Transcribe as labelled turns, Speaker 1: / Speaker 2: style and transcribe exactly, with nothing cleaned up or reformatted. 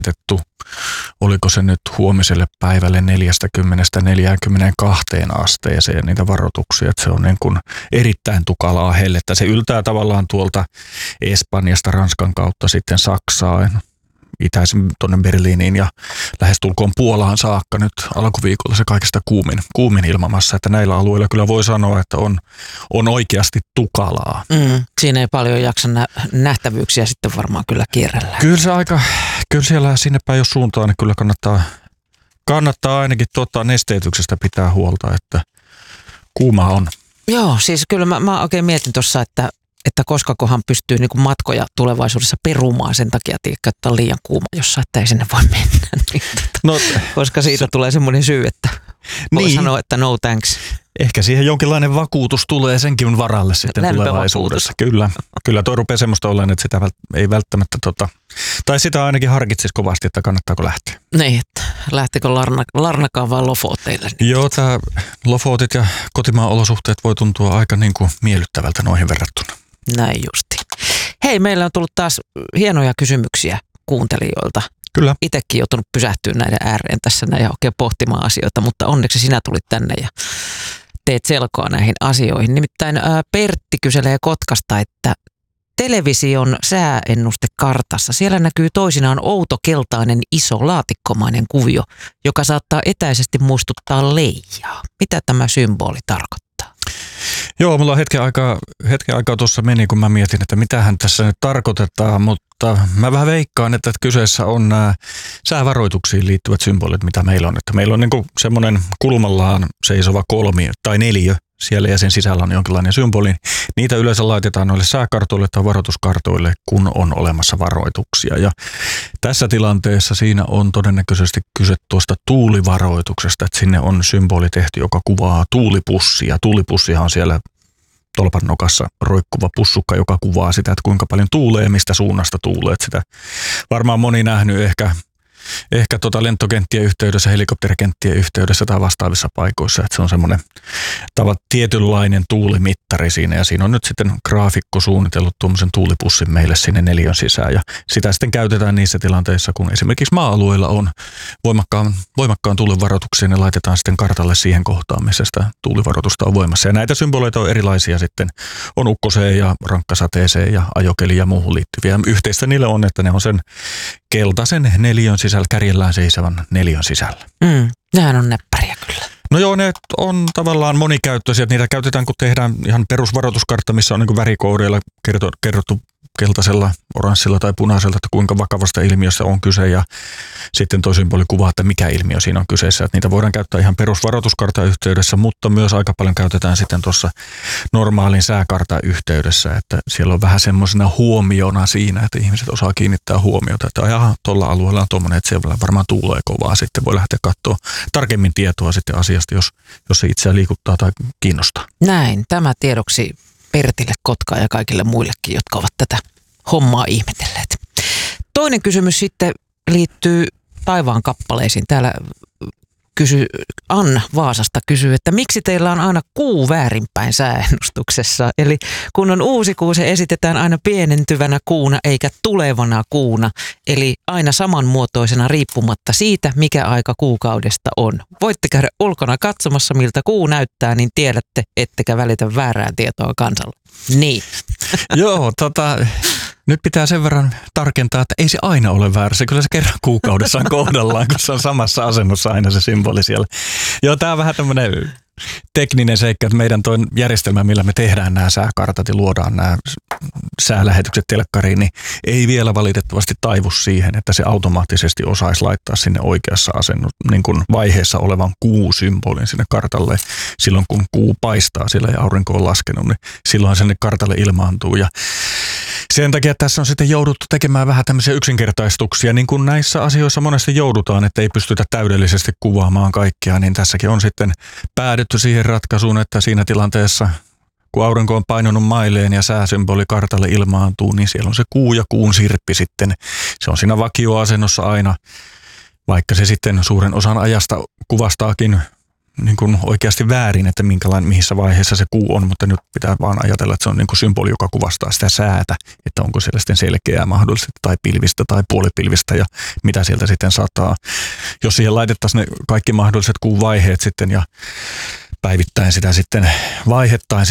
Speaker 1: oliko se nyt huomiselle päivälle neljäkymmentä neljäkymmentäkaksi asteeseen niitä varoituksia, että se on niin kuin erittäin tukalaa hellettä. Se yltää tavallaan tuolta Espanjasta Ranskan kautta sitten Saksaan, itäisen tuonne Berliiniin ja lähestulkoon Puolaan saakka nyt alkuviikolla se kaikista kuumin, kuumin ilmamassa, että näillä alueilla kyllä voi sanoa, että on, on oikeasti tukalaa.
Speaker 2: Mm, siinä ei paljon jaksa nä- nähtävyyksiä sitten varmaan kyllä kierrellä.
Speaker 1: Kyllä se aika, kyllä siellä sinne päin jos suuntaan, niin kyllä kannattaa, kannattaa ainakin tuota nesteytyksestä pitää huolta, että kuuma on.
Speaker 2: Joo, siis kyllä mä, mä oikein mietin tuossa, että että koskakohan pystyy niin kuin matkoja tulevaisuudessa perumaan sen takia, että on liian kuuma jossain, että ei sinne voi mennä. Niin,
Speaker 1: no,
Speaker 2: koska siitä se tulee semmoinen syy, että voi niin sanoa, että no thanks.
Speaker 1: Ehkä siihen jonkinlainen vakuutus tulee senkin varalle sitten tulevaisuudessa. Kyllä, kyllä toi rupeaa semmoista olemaan, että sitä ei välttämättä, tota, tai sitä ainakin harkitsisi kovasti, että kannattaako lähteä.
Speaker 2: Niin, että lähtikö Larna, Larnakaan vai Lofoteille? Niin.
Speaker 1: Joo, tämä Lofotit ja kotimaan olosuhteet voi tuntua aika niin kuin miellyttävältä noihin verrattuna.
Speaker 2: Näin justi. Hei, meillä on tullut taas hienoja kysymyksiä kuuntelijoilta.
Speaker 1: Kyllä.
Speaker 2: Itsekin joutunut pysähtyä näiden ääreen tässä näin ja oikein pohtimaan asioita, mutta onneksi sinä tulit tänne ja teet selkoa näihin asioihin. Nimittäin ää, Pertti kyselee Kotkasta, että television sääennustekartassa siellä näkyy toisinaan outo keltainen iso laatikkomainen kuvio, joka saattaa etäisesti muistuttaa leijaa. Mitä tämä symboli tarkoittaa?
Speaker 1: Joo, mulla on hetken aikaa, hetken aikaa tuossa meni, kun mä mietin, että mitähän tässä nyt tarkoitetaan, mutta mä vähän veikkaan, että kyseessä on nämä säävaroituksiin liittyvät symbolit, mitä meillä on. Että meillä on niin kuin semmoinen kulmallaan seisova kolmio tai neliö siellä ja sen sisällä on jonkinlainen symboli. Niitä yleensä laitetaan noille sääkartoille tai varoituskartoille, kun on olemassa varoituksia. Ja tässä tilanteessa siinä on todennäköisesti kyse tuosta tuulivaroituksesta, että sinne on symboli tehty, joka kuvaa tuulipussia. Tuulipussihan on siellä tolpan nokassa roikkuva pussukka, joka kuvaa sitä, että kuinka paljon tuulee ja mistä suunnasta tuulee. Että sitä varmaan moni nähnyt ehkä Ehkä tota lentokenttien yhteydessä, helikopterikenttien yhteydessä tai vastaavissa paikoissa, että se on semmoinen tavat tietynlainen tuulimittari siinä ja siinä on nyt sitten graafikko suunnitellut tuommoisen tuulipussin meille sinne neliön sisään ja sitä sitten käytetään niissä tilanteissa, kun esimerkiksi maa-alueilla on voimakkaan, voimakkaan tuulivaroituksia, ne laitetaan sitten kartalle siihen kohtaan, missä sitä tuulivaroitusta on voimassa ja näitä symboleita on erilaisia sitten, on ukkoseen ja rankkasateeseen ja ajokeliin ja muuhun liittyviä. Yhteistä niille on, että ne on sen keltaisen neliön sisällä, kärjellään seisovan neliön sisällä.
Speaker 2: Mm, nehän on näppäriä kyllä.
Speaker 1: No joo, ne on tavallaan monikäyttöisiä. Niitä käytetään, kun tehdään ihan perusvaroituskartta, missä on niin kuin värikoodeilla kerrottu keltaisella, oranssilla tai punaisella, että kuinka vakavasta ilmiöstä on kyse ja sitten toi symboli kuvaa, että mikä ilmiö siinä on kyseessä. Että niitä voidaan käyttää ihan perusvaroituskartan yhteydessä, mutta myös aika paljon käytetään sitten tuossa normaalin sääkartan yhteydessä, että siellä on vähän semmoisena huomiona siinä, että ihmiset osaa kiinnittää huomiota, että jaha, tuolla alueella on tuommoinen, että siellä varmaan tuulee kovaa, sitten voi lähteä katsoa tarkemmin tietoa sitten asiasta, jos, jos se itseä liikuttaa tai kiinnostaa.
Speaker 2: Näin, tämä tiedoksi Pertille Kotkaan ja kaikille muillekin, jotka ovat tätä hommaa ihmetelleet. Toinen kysymys sitten liittyy taivaan kappaleisiin. Täällä kysy, Anna Vaasasta kysyy, että miksi teillä on aina kuu väärinpäin sääennustuksessa? Eli kun on uusi kuu, se esitetään aina pienentyvänä kuuna eikä tulevana kuuna. Eli aina samanmuotoisena riippumatta siitä, mikä aika kuukaudesta on. Voitte käydä ulkona katsomassa, miltä kuu näyttää, niin tiedätte, ettekä välitä väärää tietoa kansalle. Niin.
Speaker 1: Joo, tota... Nyt pitää sen verran tarkentaa, että ei se aina ole väärässä. Kyllä se kerran kuukaudessa on kohdallaan, kun se on samassa asennossa aina se symboli siellä. Joo, tämä on vähän tämmöinen tekninen seikka, että meidän toi järjestelmä, millä me tehdään nämä sääkartat ja luodaan nämä säälähetykset telkkariin, niin ei vielä valitettavasti taivu siihen, että se automaattisesti osaisi laittaa sinne oikeassa asennon, niin kuin vaiheessa olevan kuusymbolin sinne kartalle. Silloin kun kuu paistaa siellä ja aurinko on laskenut, niin silloin sinne kartalle ilmaantuu ja sen takia tässä on sitten jouduttu tekemään vähän tämmöisiä yksinkertaistuksia, niin kuin näissä asioissa monesti joudutaan, että ei pystytä täydellisesti kuvaamaan kaikkea, niin tässäkin on sitten päädytty siihen ratkaisuun, että siinä tilanteessa, kun aurinko on painunut mailleen ja sääsymboli kartalle ilmaantuu, niin siellä on se kuu ja kuun sirppi sitten. Se on siinä vakioasennossa aina, vaikka se sitten suuren osan ajasta kuvastaakin niin kuin oikeasti väärin, että minkälainen, missä vaiheessa se kuu on, mutta nyt pitää vaan ajatella, että se on niin kuin symboli, joka kuvastaa sitä säätä, että onko siellä sitten selkeää mahdollisesti tai pilvistä tai puolipilvistä ja mitä sieltä sitten saattaa, jos siihen laitettaisiin ne kaikki mahdolliset kuun vaiheet sitten ja päivittäin sitä sitten vaihettain